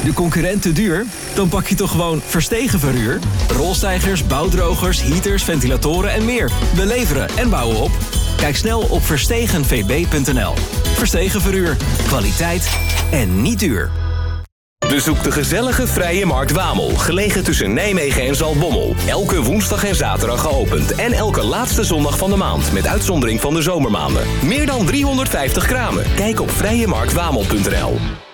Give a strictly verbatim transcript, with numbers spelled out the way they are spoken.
je concurrent te duur? Dan pak je toch gewoon Verstegen Verhuur? Rolstijgers, bouwdrogers, heaters, ventilatoren en meer. We leveren en bouwen op. Kijk snel op verstegen v b punt n l. Verstegen Verhuur. Kwaliteit en niet duur. Bezoek de gezellige Vrije Markt Wamel, gelegen tussen Nijmegen en Zaltbommel. Elke woensdag en zaterdag geopend en elke laatste zondag van de maand, met uitzondering van de zomermaanden. Meer dan driehonderdvijftig kramen. Kijk op vrije markt wamel punt n l.